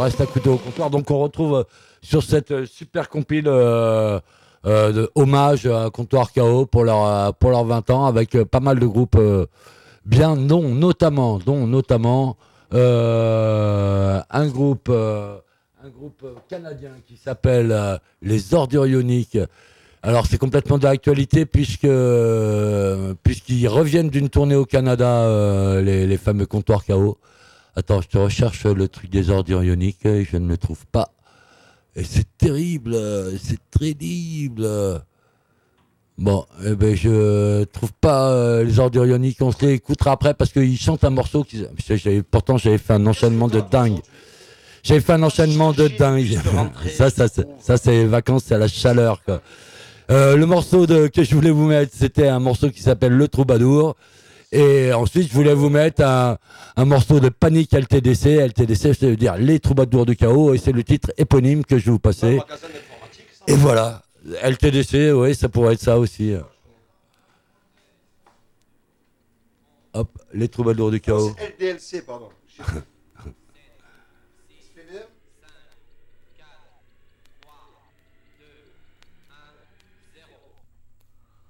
reste à couteau au comptoir. Donc on retrouve sur cette super compile de hommage à Comptoir KO pour leurs 20 ans avec pas mal de groupes bien, dont notamment un groupe canadien qui s'appelle les Ordures Ioniques. Alors c'est complètement d'actualité puisqu'ils reviennent d'une tournée au Canada, les fameux Comptoirs KO. Attends, je te recherche le truc des Ordures Ioniques et je ne le trouve pas. Et c'est terrible, c'est terrible. Bon, eh ben je trouve pas les Ordures Ioniques. On se les écoutera après parce qu'ils chantent un morceau qui. Pourtant j'avais fait un enchaînement de dingue. J'avais fait un enchaînement de dingue. Ça c'est les vacances, c'est la chaleur quoi. Le morceau que je voulais vous mettre, c'était un morceau qui s'appelle Le Troubadour. Et ensuite, je voulais vous mettre un morceau de Panique LTDC. LTDC, ça veut dire Les Troubadours du Chaos. Et c'est le titre éponyme que je vais vous passer. Et voilà. LTDC, oui, ça pourrait être ça aussi. Hop, Les Troubadours du Chaos. LDLC, pardon.